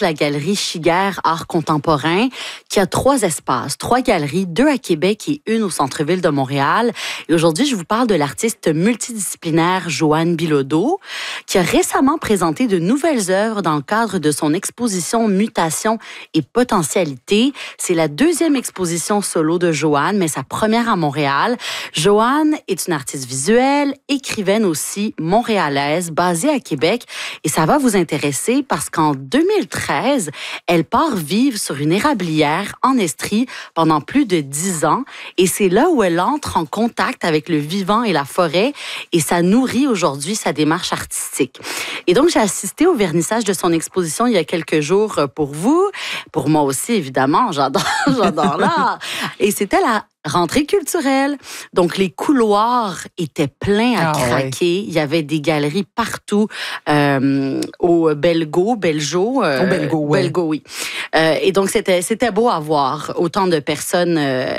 la galerie Giguère Art contemporain, qui a 3 espaces, 3 galeries, 2 à Québec et 1 au centre-ville de Montréal. Et aujourd'hui, je vous parle de l'artiste multidisciplinaire Joanne Bilodeau, qui a récemment présenté de nouvelles œuvres dans le cadre de son exposition Mutation et potentialité. C'est la 2e exposition solo de Joanne, mais sa première à Montréal. Joanne est une artiste visuelle, écrivaine aussi, montréalaise, basée à Québec. Et ça va vous intéresser parce qu'en 2013, elle part vivre sur une érablière en Estrie pendant plus de 10 ans. Et c'est là où elle entre en contact avec le vivant et la forêt. Et ça nourrit aujourd'hui sa démarche artistique. Et donc, j'ai assisté au vernissage de son exposition il y a quelques jours pour vous. Pour moi aussi, évidemment, j'adore l'art. Et c'était la rentrée culturelle. Donc, les couloirs étaient pleins à craquer. Ouais. Il y avait des galeries partout au Belgo. Belgo, oui. Et donc, c'était beau à voir autant de personnes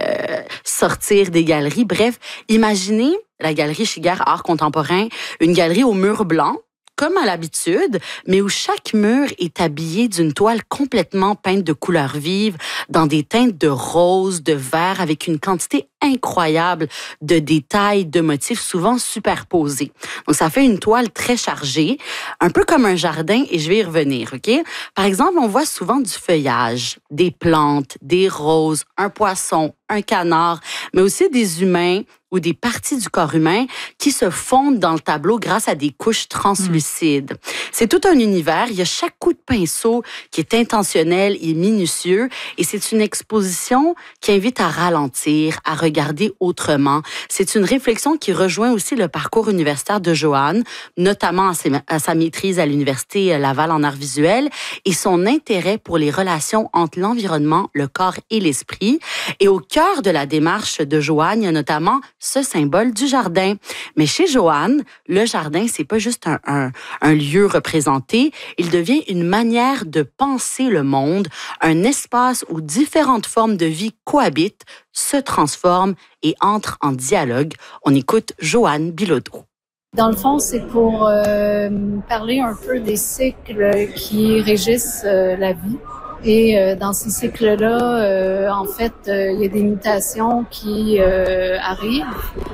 sortir des galeries. Bref, imaginez la galerie Giguère Art contemporain, une galerie au mur blanc, comme à l'habitude, mais où chaque mur est habillé d'une toile complètement peinte de couleurs vives, dans des teintes de rose, de vert, avec une quantité incroyable de détails, de motifs souvent superposés. Donc, ça fait une toile très chargée, un peu comme un jardin, et je vais y revenir, OK? Par exemple, on voit souvent du feuillage, des plantes, des roses, un poisson, un canard, mais aussi des humains ou des parties du corps humain qui se fondent dans le tableau grâce à des couches translucides. C'est tout un univers. Il y a chaque coup de pinceau qui est intentionnel et minutieux. Et c'est une exposition qui invite à ralentir, à regarder autrement. C'est une réflexion qui rejoint aussi le parcours universitaire de Joanne, notamment à sa maîtrise à l'Université Laval en arts visuels et son intérêt pour les relations entre l'environnement, le corps et l'esprit. Et au cœur de la démarche de Joanne, il y a notamment ce symbole du jardin. Mais chez Joanne, le jardin, c'est pas juste un lieu représenté, il devient une manière de penser le monde, un espace où différentes formes de vie cohabitent, se transforment et entrent en dialogue. On écoute Joanne Bilodeau. Dans le fond, c'est pour parler un peu des cycles qui régissent la vie. Et dans ces cycles-là, en fait, il y a des mutations qui arrivent.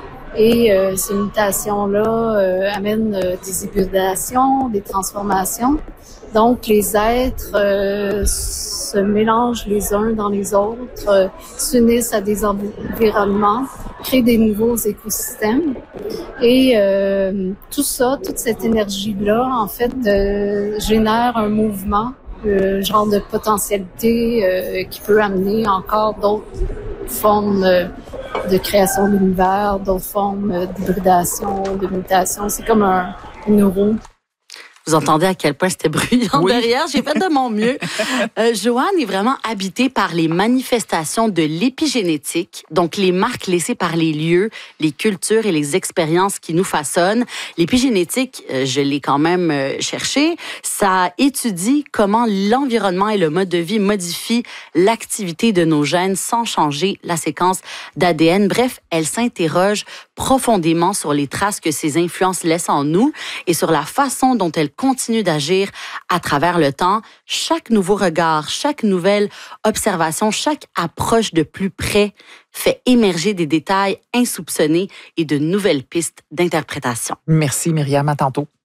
Et ces mutations-là amènent des hybridations, des transformations. Donc, les êtres se mélangent les uns dans les autres, s'unissent à des environnements, créent des nouveaux écosystèmes. Et tout ça, toute cette énergie-là, en fait, génère un mouvement, genre de potentialité qui peut amener encore d'autres formes de création de l'univers, d'autres formes d'hybridation, de mutation. C'est comme une roue. Vous entendez à quel point c'était bruyant derrière. J'ai fait de mon mieux. Joanne est vraiment habitée par les manifestations de l'épigénétique, donc les marques laissées par les lieux, les cultures et les expériences qui nous façonnent. L'épigénétique, je l'ai quand même cherché, ça étudie comment l'environnement et le mode de vie modifient l'activité de nos gènes sans changer la séquence d'ADN. Bref, elle s'interroge profondément sur les traces que ces influences laissent en nous et sur la façon dont elles continuent d'agir à travers le temps. Chaque nouveau regard, chaque nouvelle observation, chaque approche de plus près fait émerger des détails insoupçonnés et de nouvelles pistes d'interprétation. Merci Myriam, à tantôt.